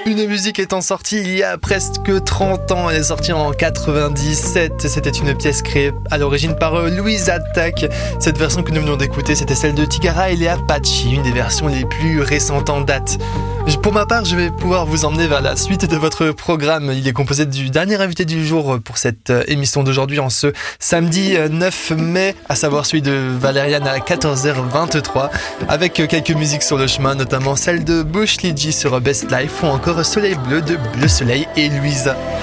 Une musique étant sortie il y a presque 30 ans, elle est sortie en 97. C'était une pièce créée à l'origine par Louise Attaque. Cette version que nous venons d'écouter, c'était celle de Tigara et les Apache, une des versions les plus récentes en date. Pour ma part, je vais pouvoir vous emmener vers la suite de votre programme. Il est composé du dernier invité du jour pour cette émission d'aujourd'hui en ce samedi 9 mai, à savoir celui de Valériane à 14h23, avec quelques musiques sur le chemin, notamment celle de Bush Ligi sur Best Life ou encore Soleil Bleu de Bleu Soleil et Louisa.